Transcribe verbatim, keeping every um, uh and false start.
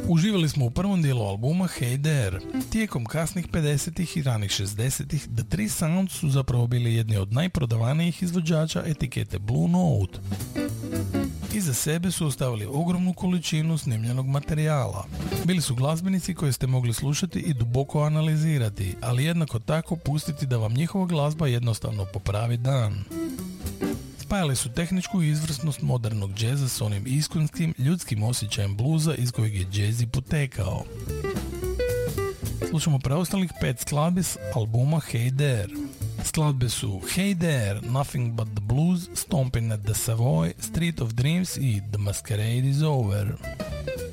Uživali smo u prvom dijelu albuma Hey There. Tijekom kasnih pedesetih i ranih šezdesetih The Three Sounds su zapravo bili jedni od najprodavanijih izvođača etikete Blue Note. Iza sebe su ostavili ogromnu količinu snimljenog materijala. Bili su glazbenici koje ste mogli slušati i duboko analizirati, ali jednako tako pustiti da vam njihova glazba jednostavno popravi dan. Spajali su tehničku izvrsnost modernog džeza s onim iskonskim, ljudskim osjećajem bluza iz kojeg je džez i potekao. Slušamo preostalih pet skladbi s albuma Hey There. Skladbe su Hey There, Nothing But The Blues, Stomping at the Savoy, Street of Dreams i The Masquerade Is Over.